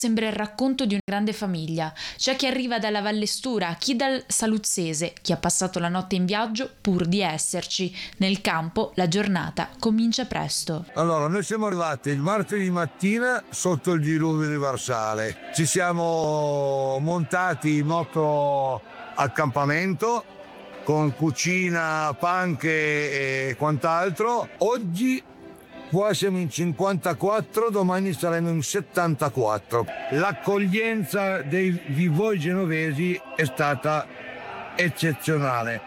Sembra il racconto di una grande famiglia. C'è chi arriva dalla Vallestura, chi dal Saluzzese, chi ha passato la notte in viaggio pur di esserci. Nel campo la giornata comincia presto. Allora, noi siamo arrivati il martedì mattina sotto il diluvio universale. Ci siamo montati in moto accampamento con cucina, panche e quant'altro. Oggi qua siamo in 54, domani saremo in 74. L'accoglienza di voi genovesi è stata eccezionale.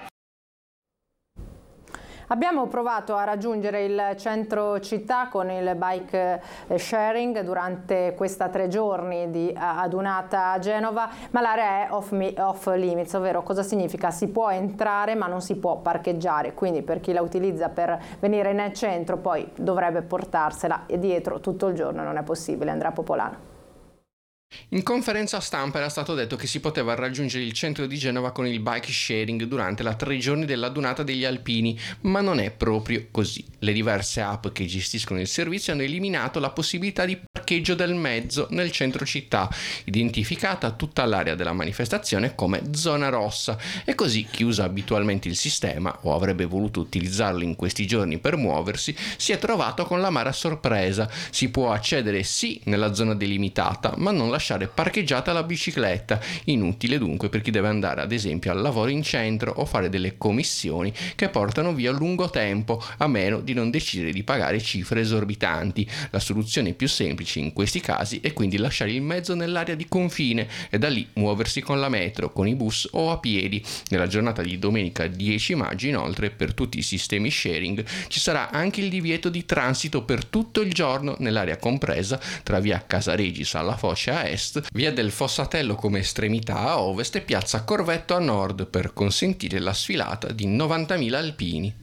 Abbiamo provato a raggiungere il centro città con il bike sharing durante questa 3 giorni di adunata a Genova, ma l'area è off limits, ovvero cosa significa? Si può entrare ma non si può parcheggiare, quindi per chi la utilizza per venire nel centro poi dovrebbe portarsela e dietro tutto il giorno non è possibile. Andrea Popolano. In conferenza stampa era stato detto che si poteva raggiungere il centro di Genova con il bike sharing durante la 3 giorni della Dunata degli Alpini, ma non è proprio così. Le diverse app che gestiscono il servizio hanno eliminato la possibilità di parcheggio del mezzo nel centro città, identificata tutta l'area della manifestazione come zona rossa, e così chi usa abitualmente il sistema o avrebbe voluto utilizzarlo in questi giorni per muoversi si è trovato con l'amara sorpresa. Si può accedere sì nella zona delimitata, ma non lasciare parcheggiata la bicicletta. Inutile dunque per chi deve andare ad esempio al lavoro in centro o fare delle commissioni che portano via lungo tempo, a meno di non decidere di pagare cifre esorbitanti. La soluzione più semplice in questi casi è quindi lasciare il mezzo nell'area di confine e da lì muoversi con la metro, con i bus o a piedi. Nella giornata di domenica 10 maggio inoltre per tutti i sistemi sharing ci sarà anche il divieto di transito per tutto il giorno nell'area compresa tra via Casaregis alla Foce a est, via del Fossatello come estremità a ovest e piazza Corvetto a nord, per consentire la sfilata di 90.000 alpini.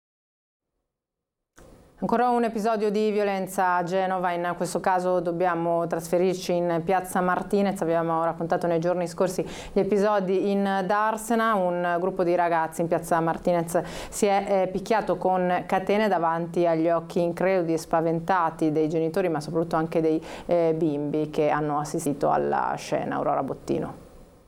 Ancora un episodio di violenza a Genova, in questo caso dobbiamo trasferirci in piazza Martinez. Abbiamo raccontato nei giorni scorsi gli episodi in Darsena. Un gruppo di ragazzi in piazza Martinez si è picchiato con catene davanti agli occhi increduli e spaventati dei genitori, ma soprattutto anche dei bimbi che hanno assistito alla scena. Aurora Bottino.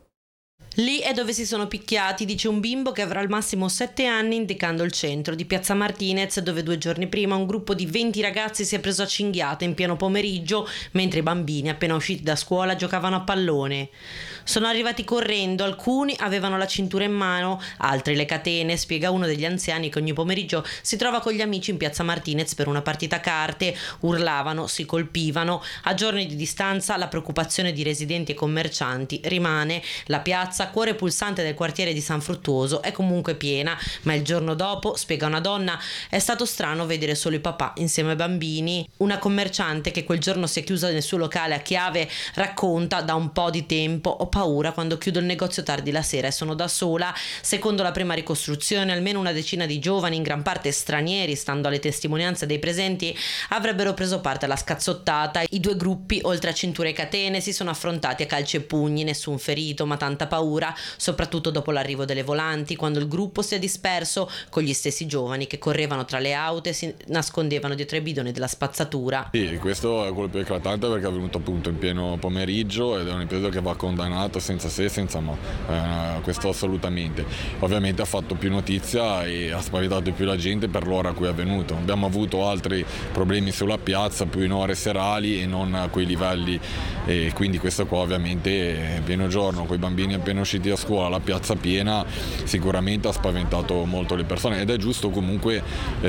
Lì è dove si sono picchiati, dice un bimbo che avrà al massimo 7 anni, indicando il centro di piazza Martinez, dove 2 giorni prima un gruppo di 20 ragazzi si è preso a cinghiate in pieno pomeriggio, mentre i bambini appena usciti da scuola giocavano a pallone. Sono arrivati correndo, alcuni avevano la cintura in mano, altri le catene, spiega uno degli anziani che ogni pomeriggio si trova con gli amici in piazza Martinez per una partita a carte. Urlavano, si colpivano. A giorni di distanza la preoccupazione di residenti e commercianti rimane. La piazza, cuore pulsante del quartiere di San Fruttuoso, è comunque piena, ma il giorno dopo, spiega una donna, è stato strano vedere solo i papà insieme ai bambini. Una commerciante che quel giorno si è chiusa nel suo locale a chiave racconta: da un po' di tempo ho paura quando chiudo il negozio tardi la sera e sono da sola. Secondo la prima ricostruzione almeno una decina di giovani, in gran parte stranieri, stando alle testimonianze dei presenti, avrebbero preso parte alla scazzottata. I 2 gruppi, oltre a cinture e catene, si sono affrontati a calci e pugni, nessun ferito ma tanta paura, soprattutto dopo l'arrivo delle volanti, quando il gruppo si è disperso, con gli stessi giovani che correvano tra le auto e si nascondevano dietro ai bidoni della spazzatura. Sì, questo è quello più eclatante perché è avvenuto appunto in pieno pomeriggio ed è un episodio che va condannato senza se e senza ma, questo assolutamente. Ovviamente ha fatto più notizia e ha spaventato più la gente per l'ora a cui è avvenuto. Abbiamo avuto altri problemi sulla piazza, più in ore serali e non a quei livelli, e quindi questo qua ovviamente pieno giorno, con i bambini appena usciti a scuola, la piazza piena, sicuramente ha spaventato molto le persone ed è giusto comunque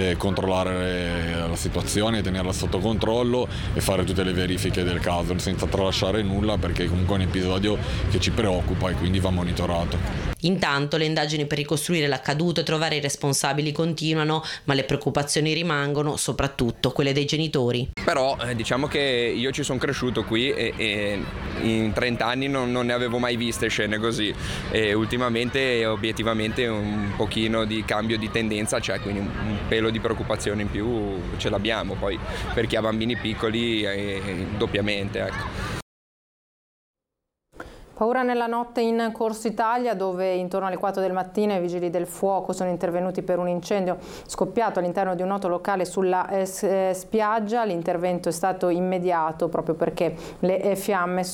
controllare la situazione, tenerla sotto controllo e fare tutte le verifiche del caso senza tralasciare nulla, perché comunque è un episodio che ci preoccupa e quindi va monitorato. Intanto le indagini per ricostruire l'accaduto e trovare i responsabili continuano, ma le preoccupazioni rimangono, soprattutto quelle dei genitori. Però diciamo che io ci sono cresciuto qui e in 30 anni non ne avevo mai viste scene così, e ultimamente obiettivamente un pochino di cambio di tendenza c'è, quindi un pelo di preoccupazione in più ce l'abbiamo, poi per chi ha bambini piccoli doppiamente, ecco. Paura nella notte in Corso Italia, dove intorno alle 4 del mattino i vigili del fuoco sono intervenuti per un incendio scoppiato all'interno di un noto locale sulla spiaggia. L'intervento è stato immediato proprio perché le fiamme